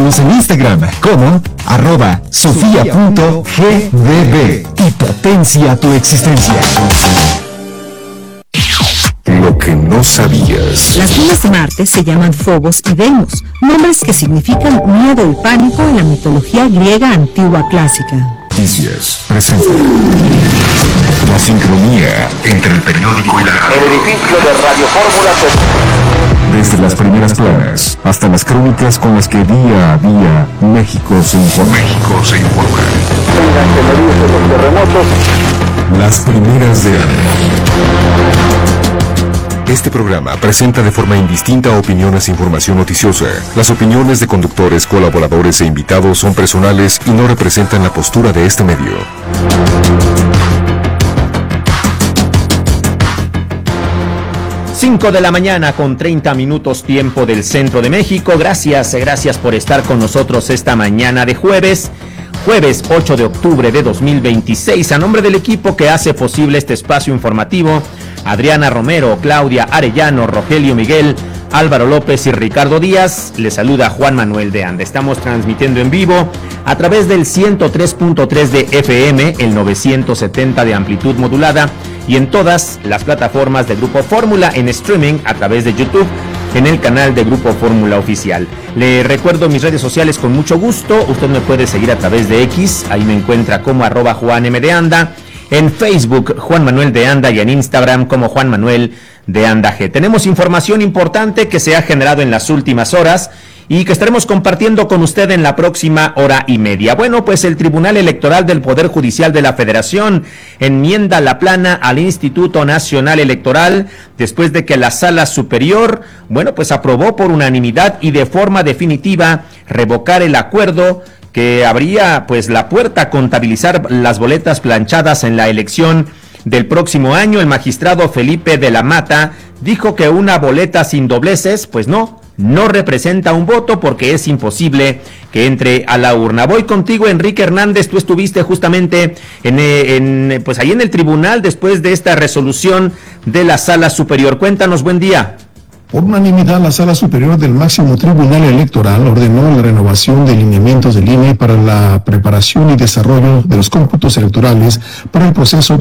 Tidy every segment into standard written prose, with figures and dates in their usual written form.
Síguenos en Instagram como @sofia.gbb y potencia tu existencia. Lo que no sabías. Las lunas de Marte se llaman Phobos y Deimos, nombres que significan miedo y pánico en la mitología griega antigua clásica. Noticias presenta la sincronía entre el periódico y la radio. El edificio de Radio Fórmula Desde las primeras planas hasta las crónicas con las que día a día México se informa. tengan que medirse los terremotos. Las primeras de año. Este programa presenta de forma indistinta opiniones e información noticiosa. Las opiniones de conductores, colaboradores e invitados son personales y no representan la postura de este medio. Cinco de la mañana con 30 minutos tiempo del centro de México. Gracias por estar con nosotros esta mañana de jueves 8 de octubre de 2026. A nombre del equipo que hace posible este espacio informativo, Adriana Romero, Claudia Arellano, Rogelio Miguel, Álvaro López y Ricardo Díaz, les saluda Juan Manuel de Anda. Estamos transmitiendo en vivo a través del 103.3 de FM, el 970 de amplitud modulada y en todas las plataformas de Grupo Fórmula en streaming a través de YouTube en el canal de Grupo Fórmula Oficial. Le recuerdo mis redes sociales con mucho gusto. Usted me puede seguir a través de X, ahí me encuentra como @JuanM en Facebook Juan Manuel de Anda y en Instagram como Juan Manuel de Anda G. Tenemos información importante que se ha generado en las últimas horas y que estaremos compartiendo con usted en la próxima hora y media. Bueno, pues el Tribunal Electoral del Poder Judicial de la Federación enmienda la plana al Instituto Nacional Electoral después de que la Sala Superior, pues aprobó por unanimidad y de forma definitiva revocar el acuerdo que abría la puerta a contabilizar las boletas planchadas en la elección del próximo año. El magistrado Felipe de la Mata dijo que una boleta sin dobleces, no representa un voto porque es imposible que entre a la urna. Voy contigo, Enrique Hernández. Tú estuviste justamente ahí en el tribunal después de esta resolución de la Sala Superior. Cuéntanos, buen día. Por unanimidad, la Sala Superior del Máximo Tribunal Electoral ordenó la renovación de lineamientos del INE para la preparación y desarrollo de los cómputos electorales para el proceso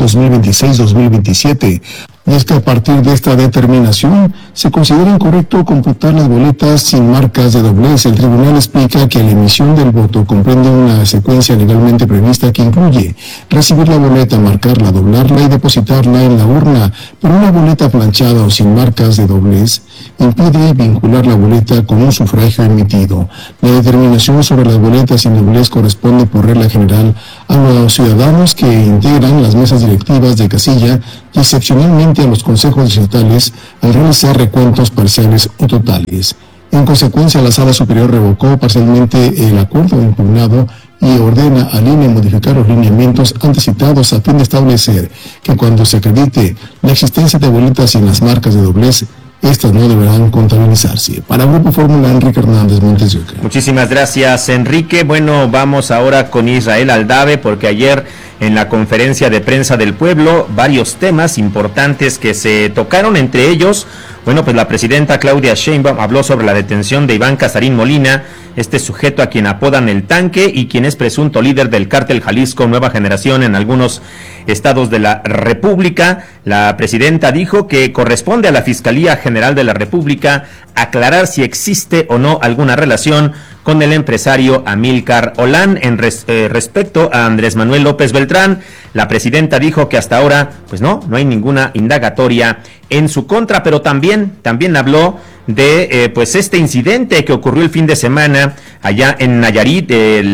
2026-2027. Y es que a partir de esta determinación se considera incorrecto computar las boletas sin marcas de doblez. El tribunal explica que la emisión del voto comprende una secuencia legalmente prevista que incluye recibir la boleta, marcarla, doblarla y depositarla en la urna, pero una boleta planchada o sin marcas de doblez impide vincular la boleta con un sufragio emitido. La determinación sobre las boletas sin doblez corresponde por regla general a los ciudadanos que integran las mesas directivas de casilla y excepcionalmente a los consejos distritales al realizar recuentos parciales o totales. En consecuencia, la Sala Superior revocó parcialmente el acuerdo impugnado y ordena al INE modificar los lineamientos antes citados a fin de establecer que cuando se acredite la existencia de boletas sin las marcas de doblez, estas no deberán contabilizarse. Para Grupo Fórmula, Enrique Hernández Montes de Oca. Muchísimas gracias, Enrique. Bueno, vamos ahora con Israel Aldave, porque ayer en la conferencia de prensa del pueblo, varios temas importantes que se tocaron, entre ellos, la presidenta Claudia Sheinbaum habló sobre la detención de Iván Casarín Molina, este sujeto a quien apodan el Tanque y quien es presunto líder del cártel Jalisco Nueva Generación en algunos estados de la República. La presidenta dijo que corresponde a la Fiscalía General de la República aclarar si existe o no alguna relación con el empresario Amílcar Olán. Respecto a Andrés Manuel López Beltrán, la presidenta dijo que hasta ahora, no hay ninguna indagatoria en su contra, pero también habló de este incidente que ocurrió el fin de semana allá en Nayarit,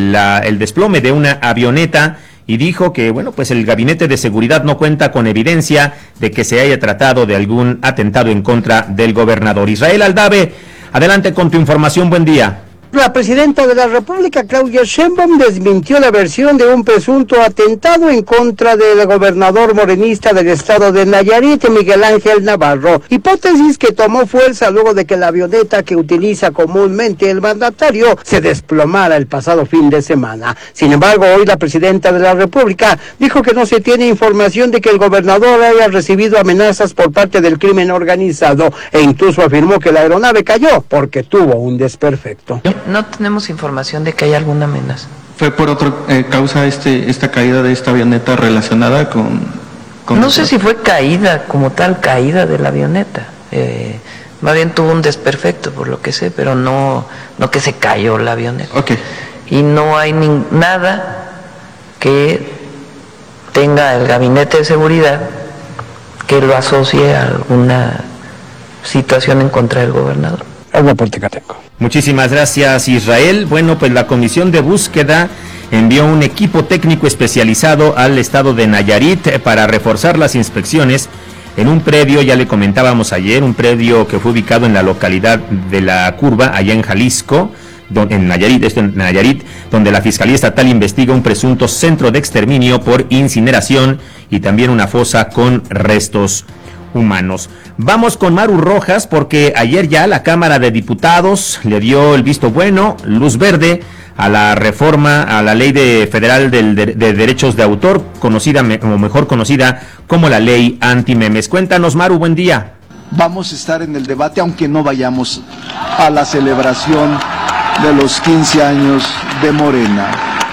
el desplome de una avioneta, y dijo que el gabinete de seguridad no cuenta con evidencia de que se haya tratado de algún atentado en contra del gobernador. Israel Aldave, adelante con tu información, buen día. La presidenta de la República, Claudia Sheinbaum, desmintió la versión de un presunto atentado en contra del gobernador morenista del estado de Nayarit, Miguel Ángel Navarro, hipótesis que tomó fuerza luego de que la avioneta que utiliza comúnmente el mandatario se desplomara el pasado fin de semana. Sin embargo, hoy la presidenta de la República dijo que no se tiene información de que el gobernador haya recibido amenazas por parte del crimen organizado e incluso afirmó que la aeronave cayó porque tuvo un desperfecto. no tenemos información de que haya alguna amenaza. ¿Fue por otra causa esta caída de esta avioneta relacionada con no sé si fue caída como tal, caída de la avioneta. Más bien tuvo un desperfecto, por lo que sé, pero no que se cayó la avioneta. Okay. Y no hay nada que tenga el gabinete de seguridad que lo asocie a alguna situación en contra del gobernador. Es la parte que tengo. Muchísimas gracias, Israel. Bueno, pues la Comisión de Búsqueda envió un equipo técnico especializado al estado de Nayarit para reforzar las inspecciones en un predio, ya le comentábamos ayer, un predio que fue ubicado en la localidad de La Curva, allá en Jalisco, en Nayarit, donde la Fiscalía Estatal investiga un presunto centro de exterminio por incineración y también una fosa con restos humanos. Vamos con Maru Rojas, porque ayer ya la Cámara de Diputados le dio el visto bueno, luz verde, a la reforma a la Ley Federal de Derechos de Autor, mejor conocida como la Ley Antimemes. Cuéntanos, Maru, buen día. Vamos a estar en el debate, aunque no vayamos a la celebración de los 15 años de Morena.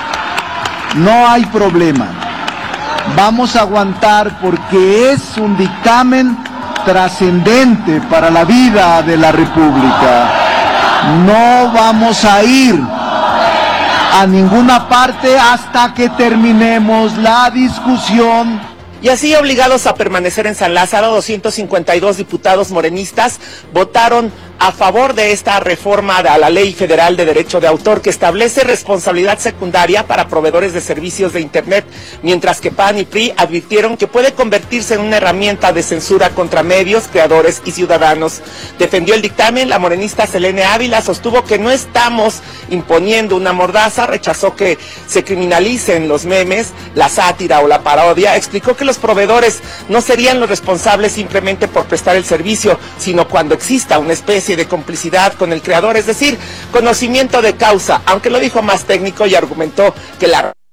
No hay problema. Vamos a aguantar porque es un dictamen trascendente para la vida de la República. No vamos a ir a ninguna parte hasta que terminemos la discusión. Y así, obligados a permanecer en San Lázaro, 252 diputados morenistas votaron a favor de esta reforma a la Ley Federal de Derecho de Autor, que establece responsabilidad secundaria para proveedores de servicios de Internet, mientras que PAN y PRI advirtieron que puede convertirse en una herramienta de censura contra medios, creadores y ciudadanos. Defendió el dictamen la morenista Selene Ávila, sostuvo que no estamos imponiendo una mordaza, rechazó que se criminalicen los memes, la sátira o la parodia, explicó que los proveedores no serían los responsables simplemente por prestar el servicio, sino cuando exista una especie de complicidad con el creador, es decir, conocimiento de causa, aunque lo dijo más técnico y argumentó que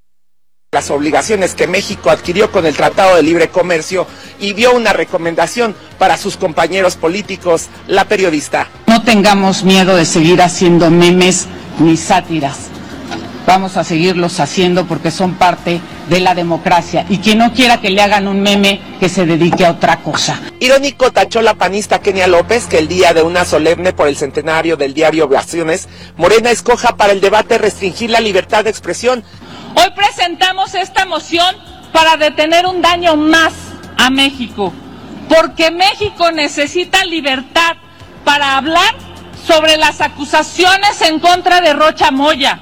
las obligaciones que México adquirió con el Tratado de Libre Comercio, y dio una recomendación para sus compañeros políticos, la periodista. No tengamos miedo de seguir haciendo memes ni sátiras. Vamos a seguirlos haciendo porque son parte de la democracia. Y quien no quiera que le hagan un meme, que se dedique a otra cosa. Irónico tachó la panista Kenia López que el día de una solemne por el centenario del diario Ovaciones, Morena escoja para el debate restringir la libertad de expresión. Hoy presentamos esta moción para detener un daño más a México, porque México necesita libertad para hablar sobre las acusaciones en contra de Rocha Moya,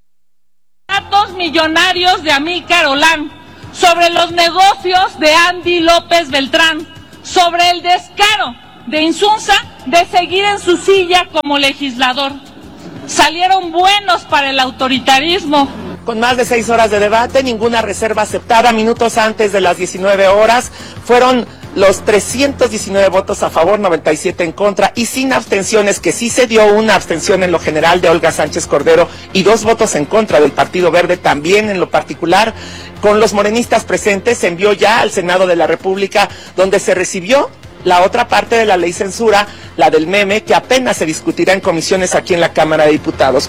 datos millonarios de Amílcar Olán, sobre los negocios de Andy López Beltrán, sobre el descaro de Insunza de seguir en su silla como legislador. Salieron buenos para el autoritarismo. Con más de 6 horas de debate, ninguna reserva aceptada. Minutos antes de las 19 horas fueron los 319 votos a favor, 97 en contra y sin abstenciones, que sí se dio una abstención en lo general de Olga Sánchez Cordero y 2 votos en contra del Partido Verde también en lo particular. Con los morenistas presentes se envió ya al Senado de la República, donde se recibió la otra parte de la ley censura, la del meme, que apenas se discutirá en comisiones aquí en la Cámara de Diputados.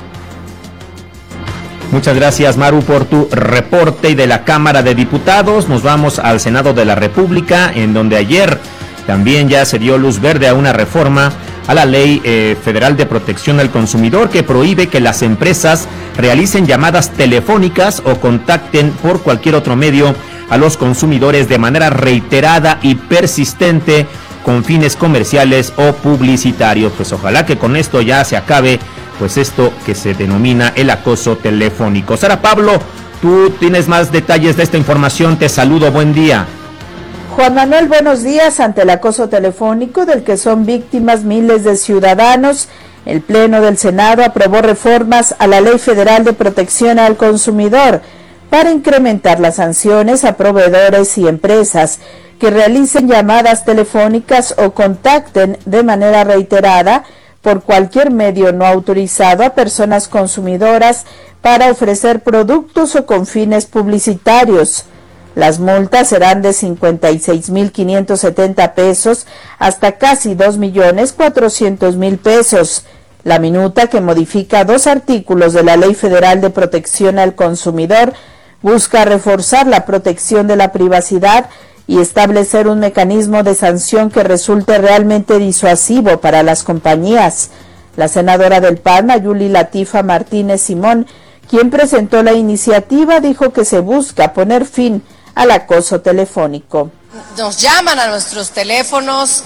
Muchas gracias, Maru, por tu reporte. Y de la Cámara de Diputados nos vamos al Senado de la República, en donde ayer también ya se dio luz verde a una reforma a la Ley Federal de Protección al Consumidor, que prohíbe que las empresas realicen llamadas telefónicas o contacten por cualquier otro medio a los consumidores de manera reiterada y persistente con fines comerciales o publicitarios. Pues ojalá que con esto ya se acabe pues esto que se denomina el acoso telefónico. Sara Pablo, tú tienes más detalles de esta información. Te saludo, buen día. Juan Manuel, buenos días. Ante el acoso telefónico del que son víctimas miles de ciudadanos, el Pleno del Senado aprobó reformas a la Ley Federal de Protección al Consumidor para incrementar las sanciones a proveedores y empresas que realicen llamadas telefónicas o contacten de manera reiterada por cualquier medio no autorizado a personas consumidoras para ofrecer productos o con fines publicitarios. Las multas serán de 56,570 pesos hasta casi 2,400,000 pesos. La minuta, que modifica 2 artículos de la Ley Federal de Protección al Consumidor, busca reforzar la protección de la privacidad y establecer un mecanismo de sanción que resulte realmente disuasivo para las compañías. La senadora del PAN, Ayuli Latifa Martínez Simón, quien presentó la iniciativa, dijo que se busca poner fin al acoso telefónico. Nos llaman a nuestros teléfonos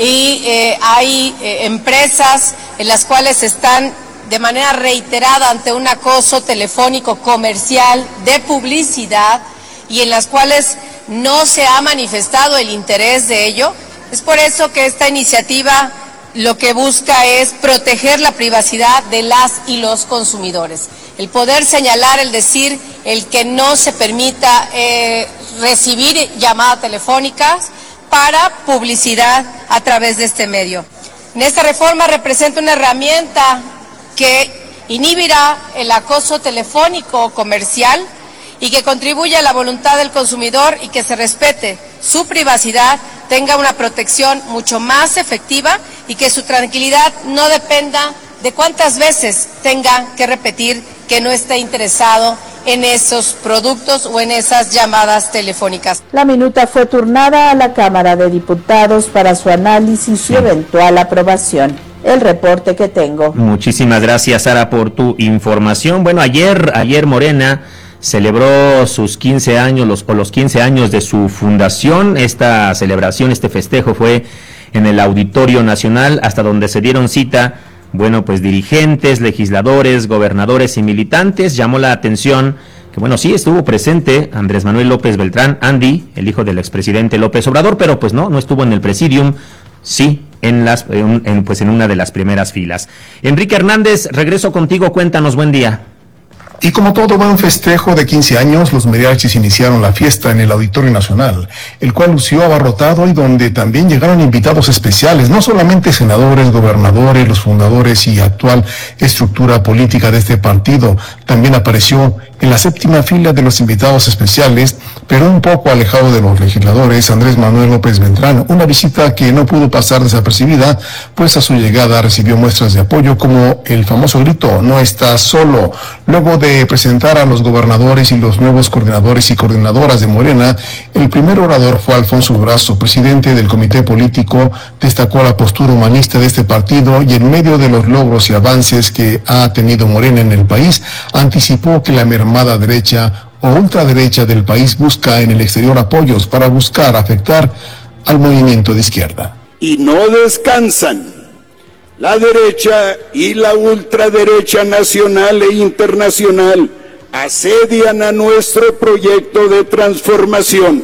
y hay empresas en las cuales están de manera reiterada ante un acoso telefónico comercial de publicidad y en las cuales no se ha manifestado el interés de ello. Es por eso que esta iniciativa lo que busca es proteger la privacidad de las y los consumidores. El poder señalar, el decir, el que no se permita recibir llamadas telefónicas para publicidad a través de este medio. En esta reforma representa una herramienta que inhibirá el acoso telefónico o comercial y que contribuye a la voluntad del consumidor y que se respete su privacidad, tenga una protección mucho más efectiva y que su tranquilidad no dependa de cuántas veces tenga que repetir que no está interesado en esos productos o en esas llamadas telefónicas. La minuta fue turnada a la Cámara de Diputados para su análisis y eventual aprobación. El reporte que tengo. Muchísimas gracias, Sara, por tu información. Bueno, ayer Morena celebró sus 15 años, los 15 años de su fundación. Esta celebración, este festejo fue en el Auditorio Nacional, hasta donde se dieron cita, bueno, pues dirigentes, legisladores, gobernadores y militantes. Llamó la atención que, bueno, sí estuvo presente Andrés Manuel López Beltrán, Andy, el hijo del expresidente López Obrador, pero pues no estuvo en el presidium, sí, en una de las primeras filas. Enrique Hernández, regreso contigo, cuéntanos, buen día. Y como todo buen festejo de 15 años, los mariachis iniciaron la fiesta en el Auditorio Nacional, el cual lució abarrotado y donde también llegaron invitados especiales, no solamente senadores, gobernadores, los fundadores y actual estructura política de este partido. También apareció en la séptima fila de los invitados especiales, pero un poco alejado de los legisladores, Andrés Manuel López Beltrán, una visita que no pudo pasar desapercibida, pues a su llegada recibió muestras de apoyo como el famoso grito, "No estás solo". Luego de presentar a los gobernadores y los nuevos coordinadores y coordinadoras de Morena, el primer orador fue Alfonso Durazo, presidente del comité político. Destacó la postura humanista de este partido y en medio de los logros y avances que ha tenido Morena en el país, anticipó que la mermada derecha o ultraderecha del país busca en el exterior apoyos para buscar afectar al movimiento de izquierda. Y no descansan. La derecha y la ultraderecha nacional e internacional asedian a nuestro proyecto de transformación.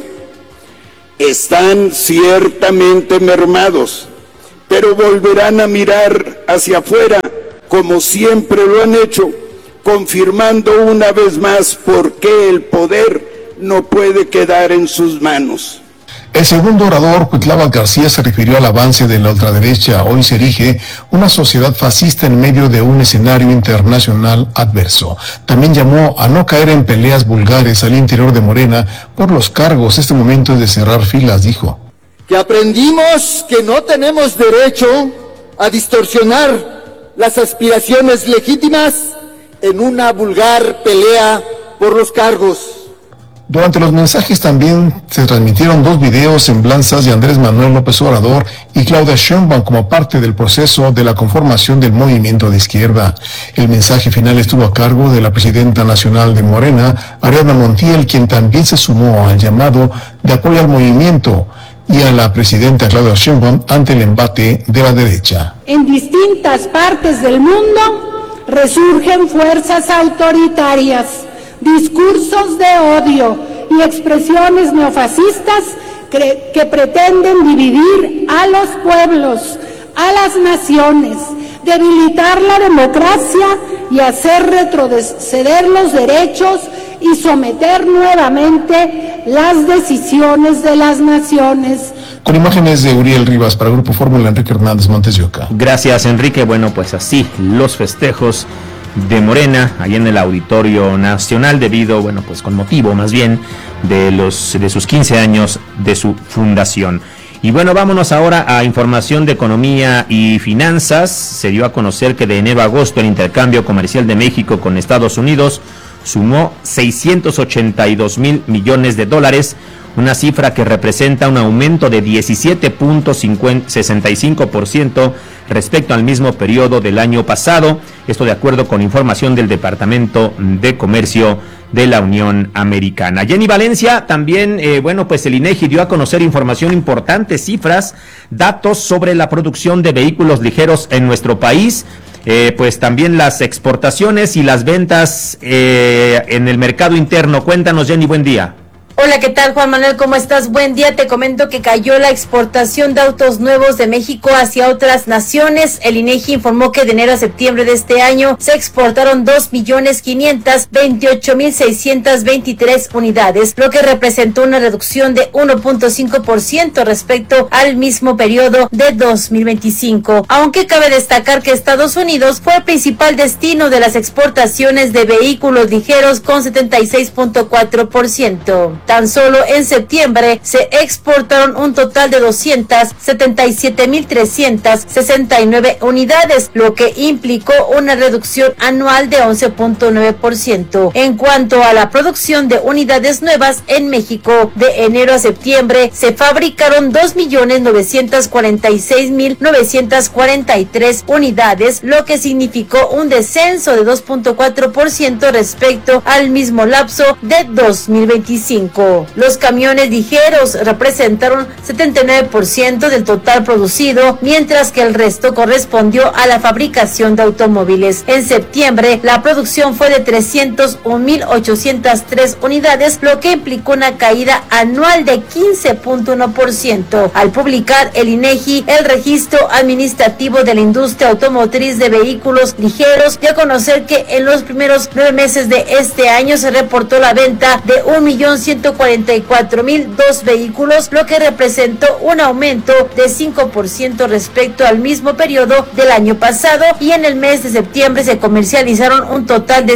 Están ciertamente mermados, pero volverán a mirar hacia afuera como siempre lo han hecho, confirmando una vez más por qué el poder no puede quedar en sus manos. El segundo orador, Cuitláhuac García, se refirió al avance de la ultraderecha. Hoy se erige una sociedad fascista en medio de un escenario internacional adverso. También llamó a no caer en peleas vulgares al interior de Morena por los cargos. Este momento es de cerrar filas, dijo. Que aprendimos que no tenemos derecho a distorsionar las aspiraciones legítimas en una vulgar pelea por los cargos. Durante los mensajes también se transmitieron 2 videos semblanzas de Andrés Manuel López Obrador y Claudia Sheinbaum como parte del proceso de la conformación del movimiento de izquierda. El mensaje final estuvo a cargo de la presidenta nacional de Morena, Ariadna Montiel, quien también se sumó al llamado de apoyo al movimiento, y a la presidenta Claudia Sheinbaum ante el embate de la derecha. En distintas partes del mundo resurgen fuerzas autoritarias, discursos de odio y expresiones neofascistas que pretenden dividir a los pueblos, a las naciones, debilitar la democracia y hacer retroceder los derechos y someter nuevamente las decisiones de las naciones. Con imágenes de Uriel Rivas para Grupo Fórmula, Enrique Hernández, Montes de Oca. Gracias, Enrique. Bueno, pues así los festejos de Morena, ahí en el Auditorio Nacional, debido, bueno, pues con motivo más bien de sus 15 años de su fundación. Y bueno, vámonos ahora a información de economía y finanzas. Se dio a conocer que de enero a agosto el intercambio comercial de México con Estados Unidos sumó 682 mil millones de dólares, una cifra que representa un aumento de 17.65% respecto al mismo periodo del año pasado. Esto de acuerdo con información del Departamento de Comercio de la Unión Americana. Jenny Valencia, también, pues el INEGI dio a conocer información importante, cifras, datos sobre la producción de vehículos ligeros en nuestro país. Pues también las exportaciones y las ventas en el mercado interno. Cuéntanos, Jenny, buen día. Hola, ¿qué tal, Juan Manuel? ¿Cómo estás? Buen día. Te comento que cayó la exportación de autos nuevos de México hacia otras naciones. El INEGI informó que de enero a septiembre de este año se exportaron 2.528.623 unidades, lo que representó una reducción de 1.5% respecto al mismo periodo de 2025. Aunque cabe destacar que Estados Unidos fue el principal destino de las exportaciones de vehículos ligeros con 76.4%. Tan solo en septiembre se exportaron un total de 277.369 unidades, lo que implicó una reducción anual de 11.9%. En cuanto a la producción de unidades nuevas en México, de enero a septiembre se fabricaron 2.946.943 unidades, lo que significó un descenso de 2.4% respecto al mismo lapso de 2025. Los camiones ligeros representaron 79% del total producido, mientras que el resto correspondió a la fabricación de automóviles. En septiembre, la producción fue de 301.803 unidades, lo que implicó una caída anual de 15.1%. Al publicar el INEGI el registro administrativo de la industria automotriz de vehículos ligeros, dio a conocer que en los primeros 9 meses de este año se reportó la venta de 1.144.002 vehículos, lo que representó un aumento de 5% respecto al mismo periodo del año pasado, y en el mes de septiembre se comercializaron un total de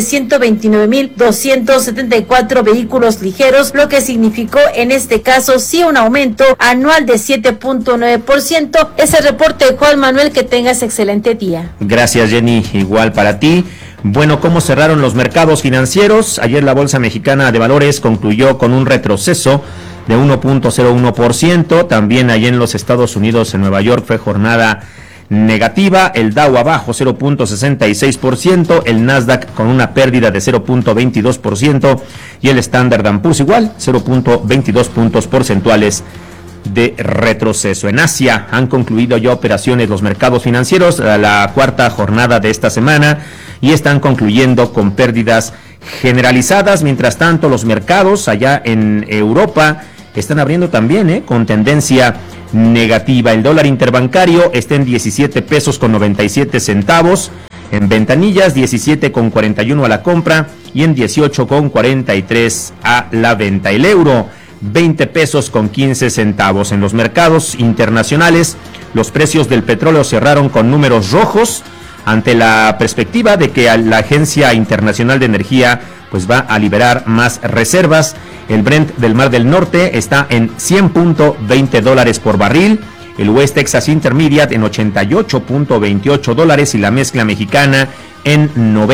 129.274 vehículos ligeros, lo que significó en este caso sí un aumento anual de 7.9%. Ese reporte, Juan Manuel, que tengas excelente día. Gracias, Jenny, igual para ti. Bueno, ¿cómo cerraron los mercados financieros? Ayer la Bolsa Mexicana de Valores concluyó con un retroceso de 1.01%. También allá en los Estados Unidos, en Nueva York, fue jornada negativa. El Dow abajo 0.66%, el Nasdaq con una pérdida de 0.22% y el Standard & Poor's igual, 0.22 puntos porcentuales de retroceso. En Asia han concluido ya operaciones los mercados financieros, la cuarta jornada de esta semana, y están concluyendo con pérdidas generalizadas. Mientras tanto, los mercados allá en Europa están abriendo también con tendencia negativa. El dólar interbancario está en 17 pesos con 97 centavos, en ventanillas 17,41 a la compra y en 18,43 a la venta. El euro 20 pesos con 15 centavos. En los mercados internacionales, los precios del petróleo cerraron con números rojos ante la perspectiva de que la Agencia Internacional de Energía pues va a liberar más reservas. El Brent del Mar del Norte está en $100.20 por barril, el West Texas Intermediate en $88.28 y la mezcla mexicana en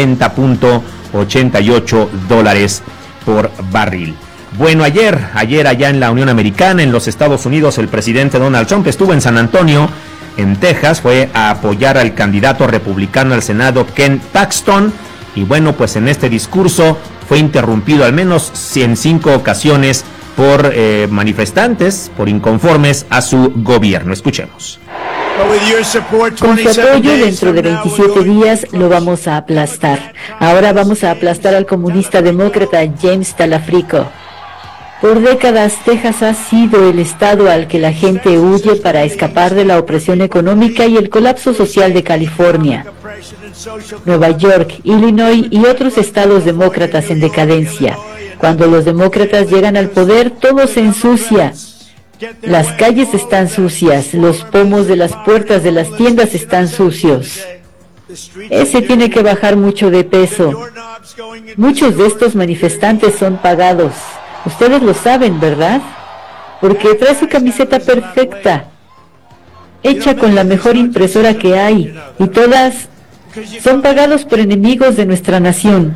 $90.88 por barril. Bueno, ayer allá en la Unión Americana, en los Estados Unidos, el presidente Donald Trump estuvo en San Antonio, en Texas, fue a apoyar al candidato republicano al Senado, Ken Paxton, y bueno, pues en este discurso fue interrumpido al menos en 5 ocasiones por manifestantes, por inconformes a su gobierno. Escuchemos. Con su apoyo, dentro de 27 días lo vamos a aplastar. Ahora vamos a aplastar al comunista demócrata James Talafrico. Por décadas, Texas ha sido el estado al que la gente huye para escapar de la opresión económica y el colapso social de California, Nueva York, Illinois y otros estados demócratas en decadencia. Cuando los demócratas llegan al poder, todo se ensucia. Las calles están sucias, los pomos de las puertas de las tiendas están sucios. Ese tiene que bajar mucho de peso. Muchos de estos manifestantes son pagados. Ustedes lo saben, ¿verdad? porque trae su camiseta perfecta, hecha con la mejor impresora que hay, y todas son pagados por enemigos de nuestra nación.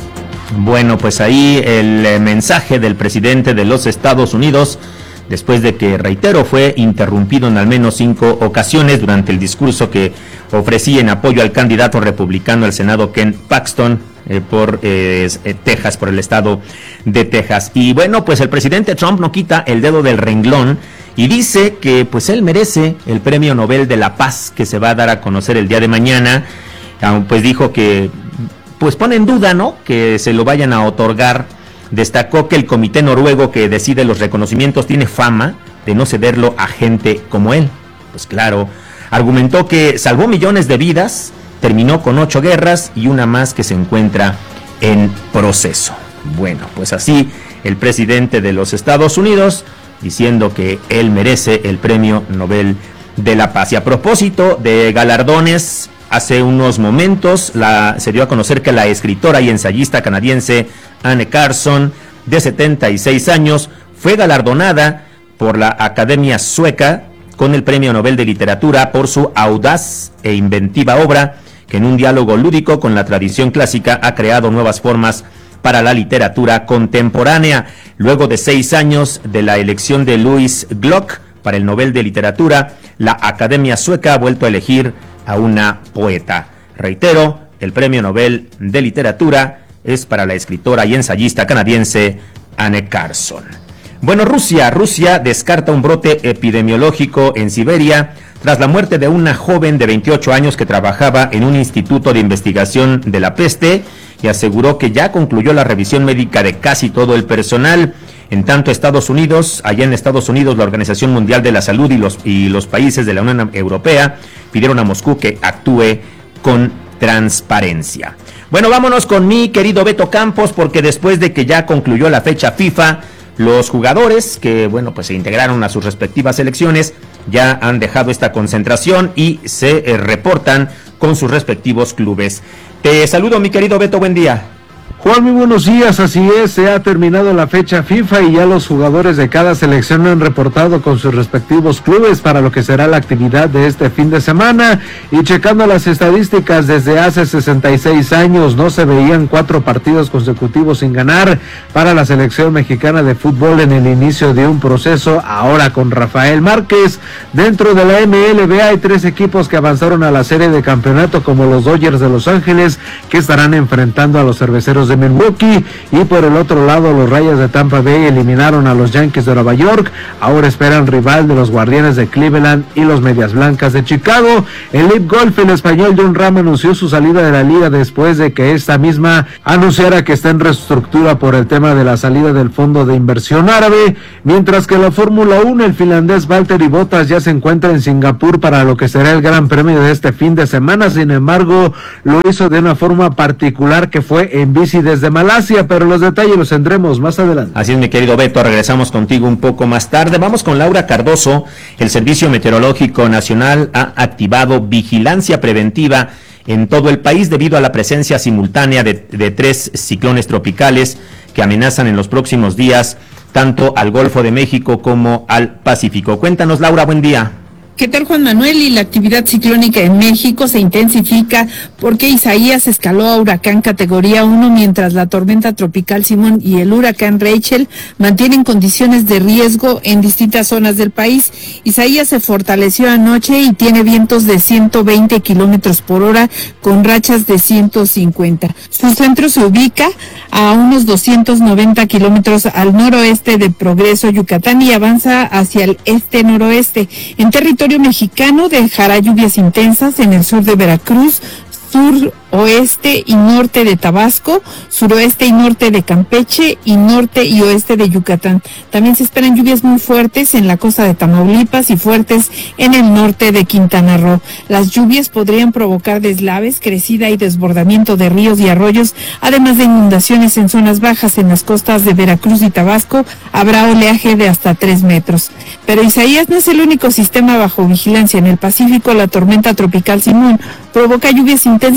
Bueno, pues ahí el mensaje del presidente de los Estados Unidos, después de que, reitero, fue interrumpido en al menos 5 ocasiones durante el discurso que ofrecía en apoyo al candidato republicano al Senado Ken Paxton por Texas, por el estado de Texas. Y bueno, pues el presidente Trump no quita el dedo del renglón y dice que pues él merece el Premio Nobel de la Paz que se va a dar a conocer el día de mañana. Pues dijo que pues pone en duda, ¿no?, que se lo vayan a otorgar. Destacó que el comité noruego que decide los reconocimientos tiene fama de no cederlo a gente como él. Pues claro, argumentó que salvó millones de vidas, terminó con 8 guerras y una más que se encuentra en proceso. Bueno, pues así el presidente de los Estados Unidos diciendo que él merece el Premio Nobel de la Paz. Y a propósito de galardones, hace unos momentos se dio a conocer que la escritora y ensayista canadiense Anne Carson, de 76 años, fue galardonada por la Academia Sueca con el Premio Nobel de Literatura por su audaz e inventiva obra, que en un diálogo lúdico con la tradición clásica ha creado nuevas formas para la literatura contemporánea. Luego de 6 años de la elección de Louise Glück para el Nobel de Literatura, la Academia Sueca ha vuelto a elegir a una poeta. Reitero, el Premio Nobel de Literatura es para la escritora y ensayista canadiense Anne Carson. Bueno, Rusia descarta un brote epidemiológico en Siberia tras la muerte de una joven de 28 años que trabajaba en un instituto de investigación de la peste, y aseguró que ya concluyó la revisión médica de casi todo el personal. En tanto, allá en Estados Unidos, la Organización Mundial de la Salud y los países de la Unión Europea pidieron a Moscú que actúe con transparencia. Bueno, vámonos con mi querido Beto Campos, porque después de que ya concluyó la fecha FIFA, los jugadores que, bueno, pues se integraron a sus respectivas selecciones ya han dejado esta concentración y se reportan con sus respectivos clubes. Te saludo, mi querido Beto, buen día. Juan, muy buenos días, así es, se ha terminado la fecha FIFA y ya los jugadores de cada selección han reportado con sus respectivos clubes para lo que será la actividad de este fin de semana. Y checando las estadísticas, desde hace 66 años no se veían 4 partidos consecutivos sin ganar para la selección mexicana de fútbol en el inicio de un proceso, ahora con Rafael Márquez. Dentro de la MLB hay 3 equipos que avanzaron a la serie de campeonato, como los Dodgers de Los Ángeles, que estarán enfrentando a los Cerveceros de Milwaukee, y por el otro lado los Rayos de Tampa Bay eliminaron a los Yankees de Nueva York. Ahora esperan rival de los Guardianes de Cleveland y los Medias Blancas de Chicago. En Live Golf, el español Jon Rahm anunció su salida de la liga después de que esta misma anunciara que está en reestructura por el tema de la salida del fondo de inversión árabe, mientras que en la Fórmula 1 el finlandés Valtteri Bottas ya se encuentra en Singapur para lo que será el Gran Premio de este fin de semana. Sin embargo, lo hizo de una forma particular, que fue en bici desde Malasia, pero los detalles los tendremos más adelante. Así es, mi querido Beto, regresamos contigo un poco más tarde. Vamos con Laura Cardoso. El Servicio Meteorológico Nacional ha activado vigilancia preventiva en todo el país debido a la presencia simultánea de 3 ciclones tropicales que amenazan en los próximos días tanto al Golfo de México como al Pacífico. Cuéntanos, Laura, buen día. ¿Qué tal, Juan Manuel? Y la actividad ciclónica en México se intensifica porque Isaías escaló a huracán categoría 1, mientras la tormenta tropical Simón y el huracán Rachel mantienen condiciones de riesgo en distintas zonas del país. Isaías se fortaleció anoche y tiene vientos de 120 kilómetros por hora con rachas de 150. Su centro se ubica a unos 290 kilómetros al noroeste de Progreso, Yucatán, y avanza hacia el este-noroeste. En territorio mexicano dejará lluvias intensas en el sur de Veracruz, sur, oeste y norte de Tabasco, suroeste y norte de Campeche y norte y oeste de Yucatán. También se esperan lluvias muy fuertes en la costa de Tamaulipas y fuertes en el norte de Quintana Roo. Las lluvias podrían provocar deslaves, crecida y desbordamiento de ríos y arroyos, además de inundaciones en zonas bajas. En las costas de Veracruz y Tabasco habrá oleaje de hasta 3 metros. Pero Isaías no es el único sistema bajo vigilancia. En el Pacífico, la tormenta tropical Simón provoca lluvias intensas en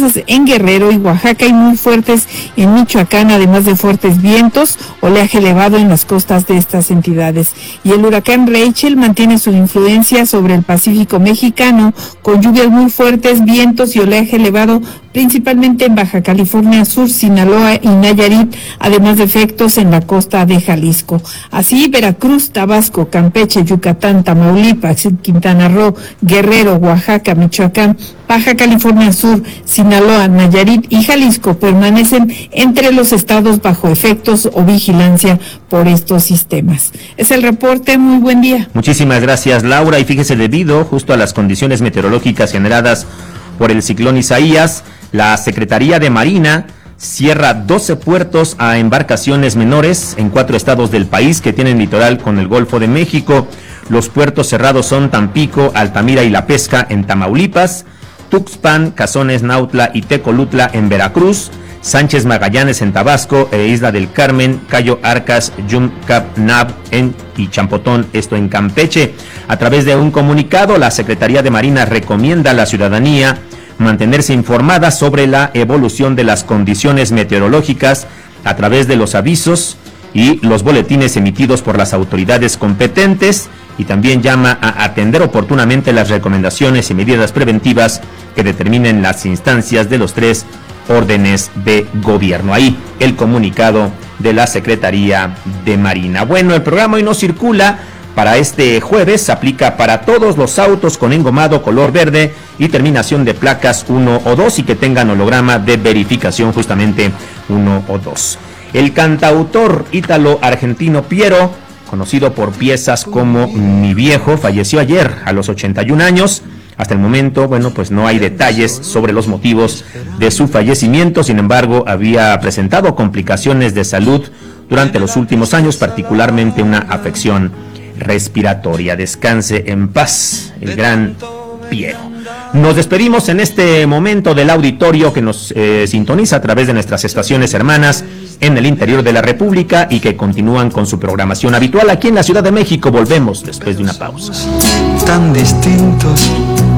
Guerrero y Oaxaca y muy fuertes en Michoacán, además de fuertes vientos, oleaje elevado en las costas de estas entidades. Y el huracán Rachel mantiene su influencia sobre el Pacífico mexicano, con lluvias muy fuertes, vientos y oleaje elevado, principalmente en Baja California Sur, Sinaloa y Nayarit, además de efectos en la costa de Jalisco. Así, Veracruz, Tabasco, Campeche, Yucatán, Tamaulipas, Quintana Roo, Guerrero, Oaxaca, Michoacán, Baja California Sur, Sinaloa, Nayarit y Jalisco permanecen entre los estados bajo efectos o vigilancia por estos sistemas. Es el reporte, muy buen día. Muchísimas gracias, Laura, y fíjese, debido justo a las condiciones meteorológicas generadas por el ciclón Isaías, la Secretaría de Marina cierra 12 puertos a embarcaciones menores en 4 estados del país que tienen litoral con el Golfo de México. Los puertos cerrados son Tampico, Altamira y La Pesca en Tamaulipas, Tuxpan, Cazones, Nautla y Tecolutla en Veracruz, Sánchez Magallanes en Tabasco e Isla del Carmen, Cayo Arcas, Yumcap-Nab y Champotón, esto en Campeche. A través de un comunicado, la Secretaría de Marina recomienda a la ciudadanía mantenerse informada sobre la evolución de las condiciones meteorológicas a través de los avisos y los boletines emitidos por las autoridades competentes, y también llama a atender oportunamente las recomendaciones y medidas preventivas que determinen las instancias de los 3 órdenes de gobierno. Ahí el comunicado de la Secretaría de Marina. Bueno, el programa hoy no circula para este jueves, aplica para todos los autos con engomado color verde y terminación de placas 1 o 2 y que tengan holograma de verificación justamente 1 o 2. El cantautor ítalo-argentino Piero, conocido por piezas como Mi Viejo, falleció ayer a los 81 años. Hasta el momento, bueno, pues no hay detalles sobre los motivos de su fallecimiento. Sin embargo, había presentado complicaciones de salud durante los últimos años, particularmente una afección respiratoria. Descanse en paz el gran Piero. Nos despedimos en este momento del auditorio que nos sintoniza a través de nuestras estaciones hermanas en el interior de la República y que continúan con su programación habitual aquí en la Ciudad de México. Volvemos después de una pausa. Tan distintos,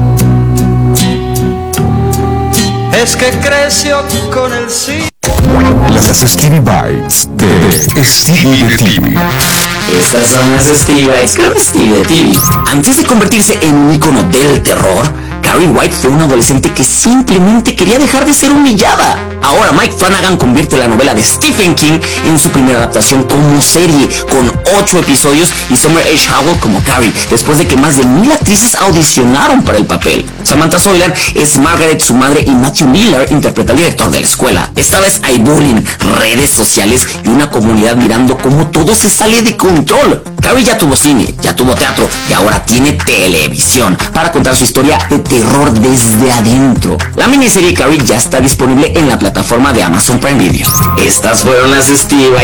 es que creció con el sí. Las Stevie Bites de Stevie de TV. Estas son las Stevie Bites con Stevie de TV. Antes de convertirse en un ícono del terror, Carrie White fue una adolescente que simplemente quería dejar de ser humillada. Ahora Mike Flanagan convierte la novela de Stephen King en su primera adaptación como serie, con 8 episodios y Summer H. Howell como Carrie, después de que más de 1000 actrices audicionaron para el papel. Samantha Soilan es Margaret, su madre, y Matthew Miller interpreta al director de la escuela. Esta vez hay bullying, redes sociales y una comunidad mirando cómo todo se sale de control. Carrie ya tuvo cine, ya tuvo teatro y ahora tiene televisión para contar su historia de terror desde adentro. La miniserie Carrie ya está disponible en la plataforma de Amazon Prime Video. Estas fueron las Stevie